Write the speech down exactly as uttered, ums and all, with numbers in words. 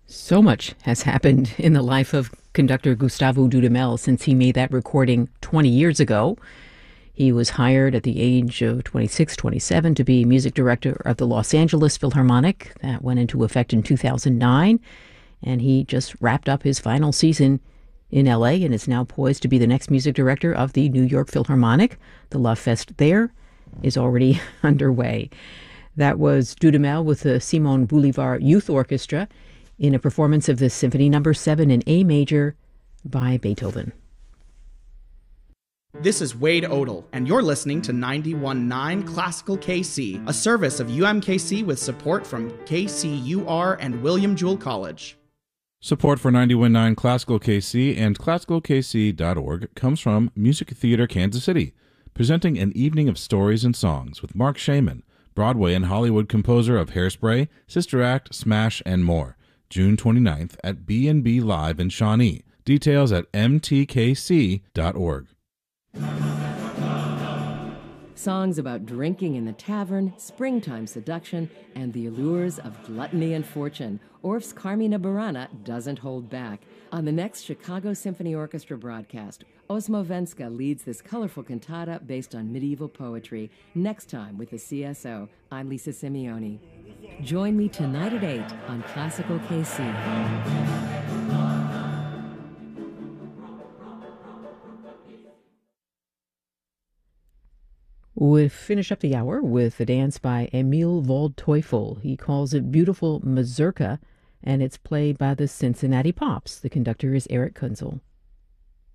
So much has happened in the life of conductor Gustavo Dudamel since he made that recording twenty years ago. He was hired at the age of twenty-six, twenty-seven to be music director of the Los Angeles Philharmonic. That went into effect in two thousand nine, and he just wrapped up his final season in L A and is now poised to be the next music director of the New York Philharmonic. The Love Fest there is already underway. That was Dudamel with the Simon Bolivar Youth Orchestra in a performance of the Symphony Number seven in A major by Beethoven. This is Wade Odell, and you're listening to ninety-one point nine Classical K C, a service of U M K C with support from K C U R and William Jewell College. Support for ninety-one point nine Classical K C and classical k c dot org comes from Music Theater Kansas City, presenting an evening of stories and songs with Mark Shaman, Broadway and Hollywood composer of Hairspray, Sister Act, Smash, and more, June twenty-ninth at B and B Live in Shawnee. Details at m t k c dot org. Songs about drinking in the tavern, springtime seduction, and the allures of gluttony and fortune. Orff's Carmina Burana doesn't hold back. On the next Chicago Symphony Orchestra broadcast, Osmo Venska leads this colorful cantata based on medieval poetry. Next time with the C S O, I'm Lisa Simeoni. Join me tonight at eight on Classical K C. We'll finish up the hour with a dance by Emil Waldteufel. He calls it Beautiful Mazurka, and it's played by the Cincinnati Pops. The conductor is Eric Kunzel.